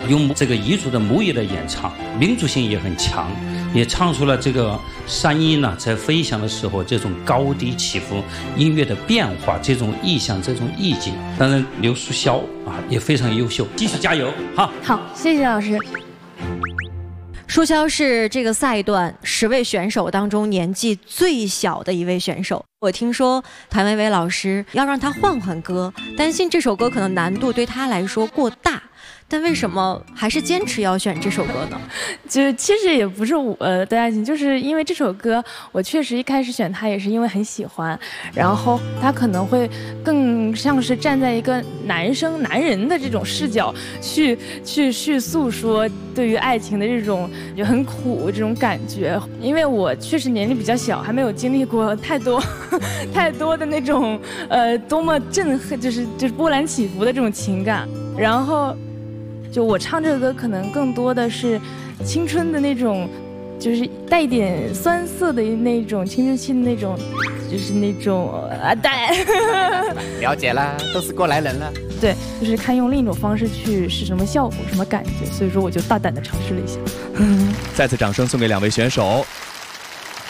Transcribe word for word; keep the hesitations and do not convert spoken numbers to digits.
用这个彝族的母语的演唱，民族性也很强，也唱出了这个山鹰呢在飞翔的时候这种高低起伏、音乐的变化、这种意象、这种意境。当然，刘淑潇啊也非常优秀，继续加油！好， 好，谢谢老师。 舒潇是这个赛段十位选手当中年纪最小的一位选手。我听说谭维维老师要让他换换歌，担心这首歌可能难度对他来说过大，但为什么还是坚持要选这首歌呢？ 就其实也不是我的爱情，就是因为这首歌，我确实一开始选它也是因为很喜欢，然后他可能会更像是站在一个男生男人的这种视角去去去诉说对于爱情的这种就很苦这种感觉。因为我确实年龄比较小，还没有经历过太多太多的那种呃多么震撼，就是就是波澜起伏的这种情感，然后。就我唱这个歌，可能更多的是青春的那种，就是带一点酸涩的那种青春期的那种，就是那种啊带。 了解啦，都是过来人了。 对，就是看用另一种方式去是什么效果、什么感觉，所以说我就大胆的尝试了一下。 再次掌声送给两位选手。